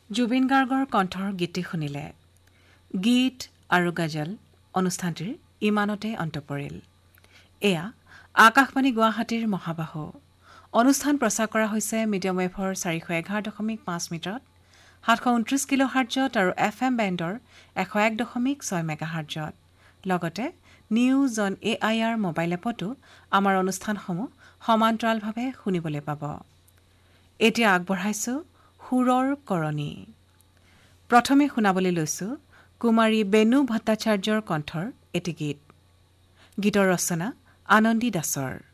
জুবিন গাৰ্গৰ কণ্ঠৰ গীতটি শুনিলে গীত আৰু গজল অনুষ্ঠানটিৰ ইমানতে অন্ত পৰিল এয়া আকাশবাণী গুৱাহাটীৰ মহাবাহু অনুষ্ঠান প্ৰচাৰ কৰা হৈছে মিডিয়াম ৱেভৰ 411.5 মিটাৰত 729 কিলোহাৰ্টজত আৰু FM বেণ্ডৰ 101.6 মেগাহাৰ্টজত লগতে নিউজ অন AIR মোবাইল এপতো আমাৰ অনুষ্ঠানসমূহ সমান্তৰালভাৱে শুনিবলৈ পাব এতিয়া আগবঢ়াইছো সুৰৰ কৰণী প্ৰথমে শুনাবলৈ লৈছো কুমাৰী বেনু ভট্টাচাৰ্যৰ কণ্ঠৰ এটি গীত গীতৰ ৰচনা আনন্দী দাসৰ